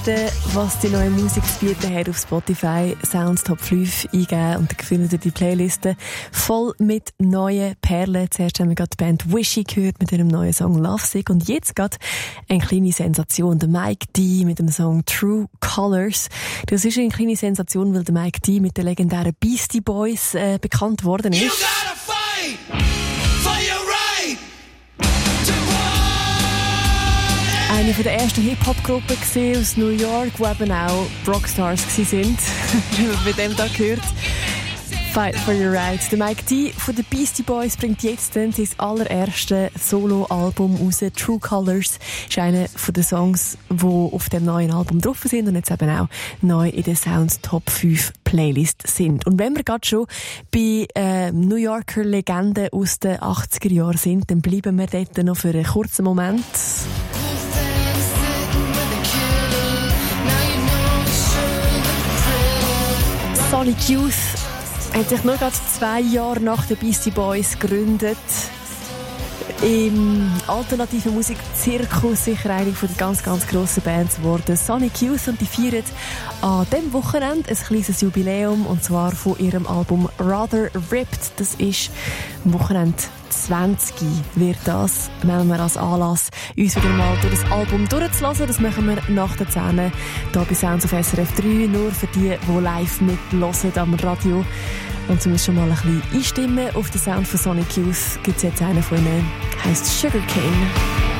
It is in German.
Besten, was die neue Musik zu bieten hat, auf Spotify Sounds Top 5 eingeben und dann findet ihr die Playliste voll mit neuen Perlen. Zuerst haben wir gerade die Band Wishy gehört mit ihrem neuen Song Lovesick und jetzt gerade eine kleine Sensation, der Mike D mit dem Song True Colors. Das ist eine kleine Sensation, weil der Mike D mit den legendären Beastie Boys bekannt worden ist. Eine von der ersten Hip-Hop-Gruppen aus New York, wo eben auch Rockstars waren. Wie man bei dem da gehört. Fight for your rights. Der Mike D von den Beastie Boys bringt jetzt dann sein allererstes Solo-Album raus. True Colors ist einer von den Songs, die auf dem neuen Album drauf sind und jetzt eben auch neu in der Sounds Top 5 Playlist sind. Und wenn wir gerade schon bei New Yorker Legenden aus den 80er Jahren sind, dann bleiben wir dort noch für einen kurzen Moment. Sonic Youth hat sich nur gerade 2 Jahre nach den Beastie Boys gegründet. Im alternativen Musikzirkus sicher eine von den ganz, ganz grossen Bands geworden. Sonic Youth, und die feiern an diesem Wochenende ein kleines Jubiläum, und zwar von ihrem Album Rather Ripped. Das ist am Wochenende 20 wird das. Nehmen wir als Anlass, uns wieder mal durch das Album durchzulassen. Das machen wir nach der 10 hier bei Sounds auf SRF 3. Nur für die live mithören am Radio. Und zumindest schon mal ein bisschen einstimmen auf den Sound von Sonic Youth gibt es jetzt einen von ihnen, heisst Sugarcane.